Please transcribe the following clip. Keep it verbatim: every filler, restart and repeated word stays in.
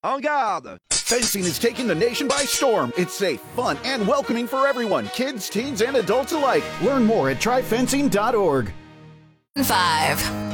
En garde! Fencing is taking the nation by storm. It's safe, fun, and welcoming for everyone, kids, teens, and adults alike. Learn more at try fencing dot org. Five.